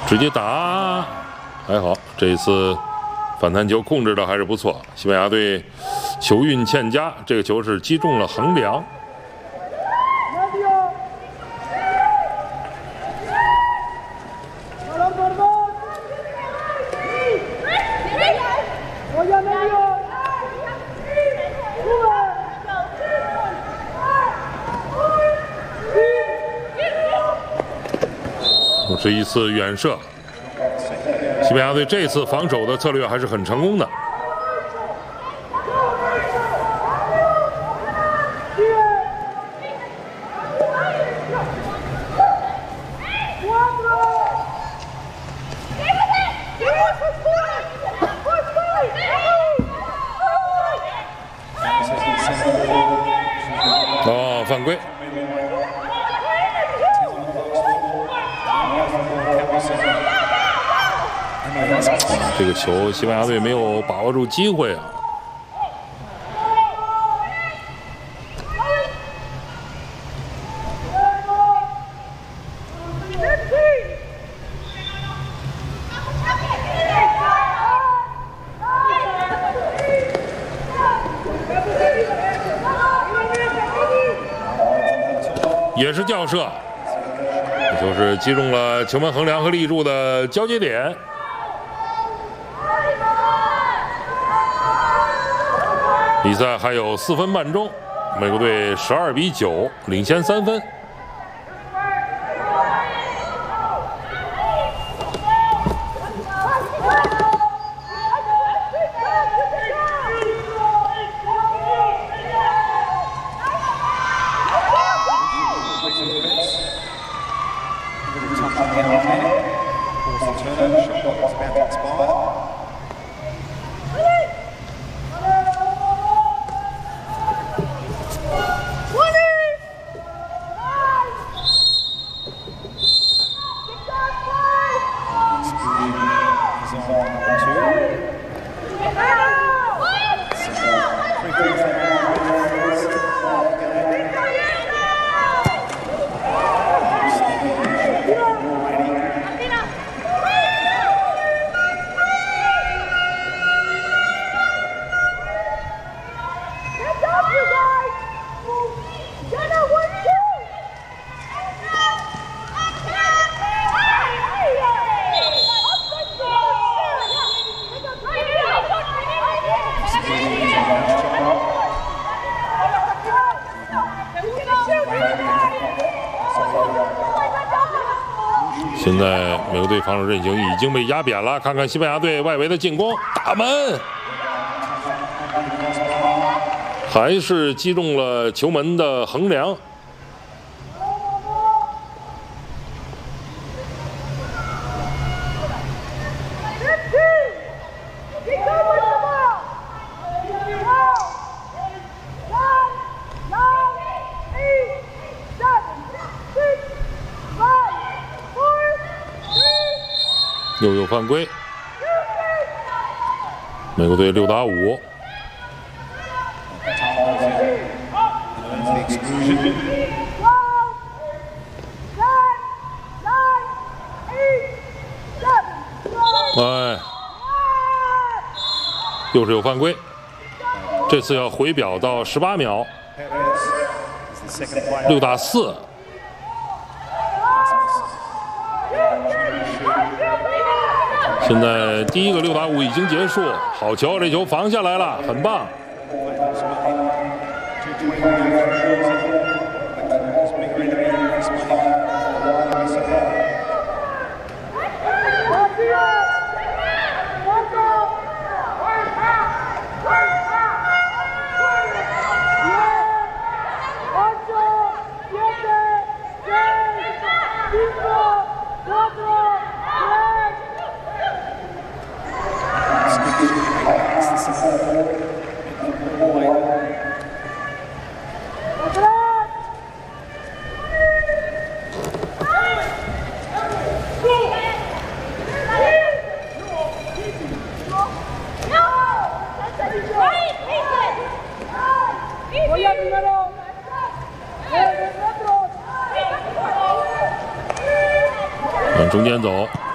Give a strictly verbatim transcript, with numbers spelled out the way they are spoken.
直接打，还好这一次反弹球控制的还是不错。西班牙队球运欠佳，这个球是击中了横梁。 又是一次远射，西班牙队这次防守的策略还是很成功的。哦，犯规。 这个球，西班牙队没有把握住机会啊！也是吊射，这就是击中了球门横梁和立柱的交接点。 比赛还有四分半钟，美国队十二比九领先三分。现在美国队防守阵型已经被压扁了，看看西班牙队外围的进攻，打门，还是击中了球门的横梁。 又有犯规，美国队六打五。哎，又是有犯规，这次要回表到十八秒，六打四。 现在第一个六打五已经结束，好球，这球防下来了，很棒。往中间走。